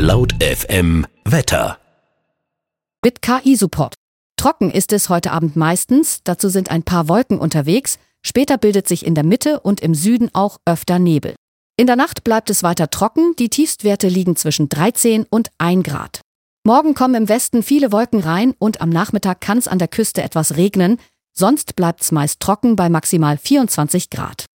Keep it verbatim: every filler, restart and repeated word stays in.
Laut F M Wetter. Mit K I-Support. Trocken ist es heute Abend meistens, dazu sind ein paar Wolken unterwegs, später bildet sich in der Mitte und im Süden auch öfter Nebel. In der Nacht bleibt es weiter trocken, die Tiefstwerte liegen zwischen dreizehn und ein Grad. Morgen kommen im Westen viele Wolken rein und am Nachmittag kann es an der Küste etwas regnen, sonst bleibt es meist trocken bei maximal vierundzwanzig Grad.